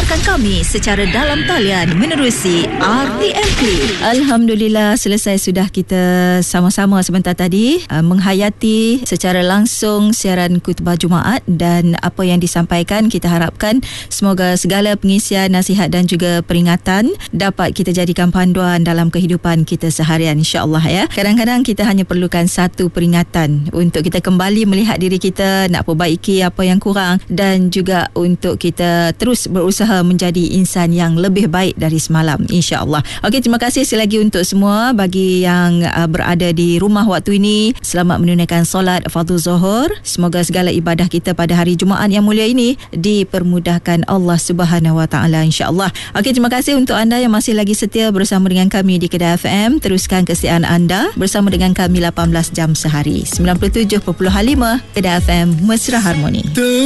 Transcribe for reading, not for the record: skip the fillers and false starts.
dengarkan kami secara dalam talian menerusi RTM Play. Alhamdulillah, selesai sudah kita sama-sama sebentar tadi menghayati secara langsung siaran khutbah Jumaat, dan apa yang disampaikan kita harapkan semoga segala pengisian, nasihat dan juga peringatan dapat kita jadikan panduan dalam kehidupan kita seharian, insya-Allah ya. Kadang-kadang kita hanya perlukan satu peringatan untuk kita kembali melihat diri kita, nak perbaiki apa yang kurang, dan juga untuk kita terus berusaha menjadi insan yang lebih baik dari semalam, insya-Allah. Okey, terima kasih sekali lagi untuk semua. Bagi yang berada di rumah waktu ini, selamat menunaikan solat fardhu zuhur. Semoga segala ibadah kita pada hari Jumaat yang mulia ini dipermudahkan Allah Subhanahu Wa Taala, insya-Allah. Okey, terima kasih untuk anda yang masih lagi setia bersama dengan kami di Kedah FM. Teruskan kesetiaan anda bersama dengan kami 18 jam sehari. 97.5 Kedah FM, Mesra Harmoni.